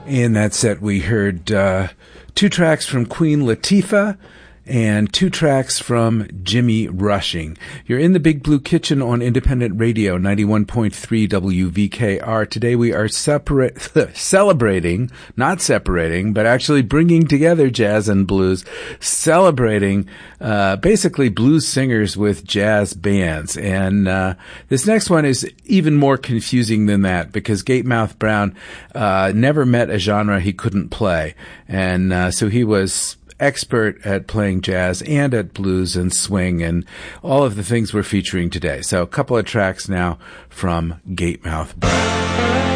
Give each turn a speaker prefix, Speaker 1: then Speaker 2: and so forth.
Speaker 1: In that set, we heard two tracks from Queen Latifah and two tracks from Jimmy Rushing. You're in the Big Blue Kitchen on Independent Radio, 91.3 WVKR. Today we are celebrating, not separating, but actually bringing together jazz and blues, celebrating basically blues singers with jazz bands. And this next one is even more confusing than that, because Gatemouth Brown never met a genre he couldn't play. And so he was expert at playing jazz and at blues and swing and all of the things we're featuring today. So a couple of tracks now from Gatemouth Brown.